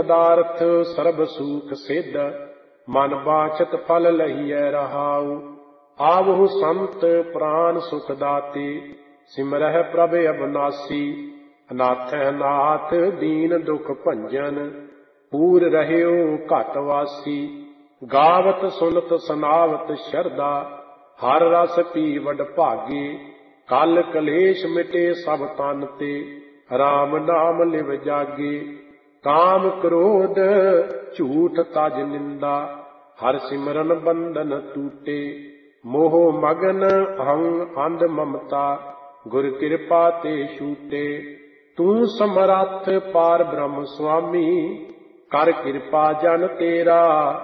पदार्थ सर्ब सुख सिद्ध, मन बाछत फल लहिए रहाऊ। आवहु संत प्राण सुख दाते, सिमरह प्रभ अविनाशी। अनाथ नाथ दीन दुख भंजन, पूर रहयो घट वासी। गावत सुनत सनावत शरदा, हर रस पी वड भागे। कल कलेश मिटे सब तन ते, राम नाम लिव जागे। काम क्रोध झूठ तज निंदा, हर सिमरन बंधन टूटे। मोह मगन अहं अंध ममता, गुर कृपा ते छूटे। तू समरथ पार ब्रह्म स्वामी, कर कृपा जन तेरा।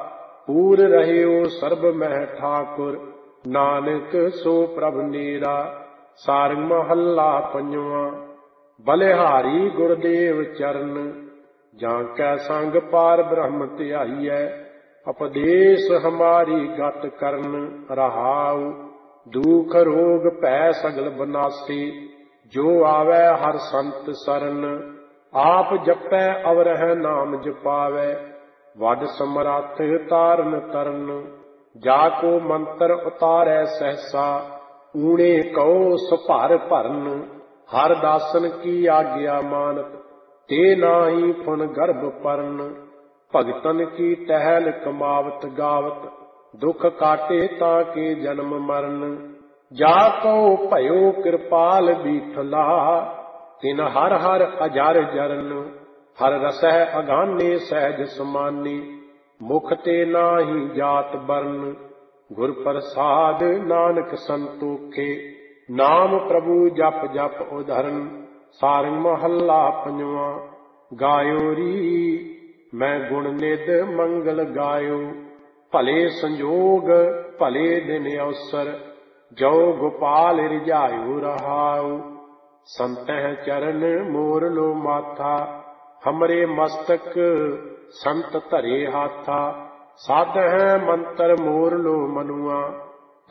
पूर रहयो सर्ब मह ठाकुर, नानक सो प्रभ नेरा। सारंग महला पंजवा। बलिहारी गुरदेव चरण, जांकै संग पार ब्रह्म ध्याईਐ। उपदेश हमारी गत करन रहाऊ। दुख रोग भै सगल बनासी, जो आवै हर संत सरन। आप जपै अवरह नाम जपावै, वड समरथ तारन तरन। जाको मंत्र उतारै सहसा, ऊणे कहो सुभर भरन। हर दासन की आज्ञा मानत, ते नाही फुन गर्भ परन। भगतन की टहल कमावत गावत, दुख काटे ताके जन्म मरण। जाको भयो कृपाल बीठला, तिन हर हर अजर जरन। हर रसह अगाने सहज समानी, मुख ते नाही जात बरन। गुर प्रसाद नानक संतोखे, नाम प्रभु जप जप उधरन। सारंग महला पंजवा। गायो री मैं गुण निध मंगल गायो, भले संजोग भले दिन अवसर। जो गोपाल रिझायो रहाऊ, संतह चरण मोर लो माथा। हमरे मस्तक संत धरे हाथा, साधह मंत्र मोर लो मनुआ।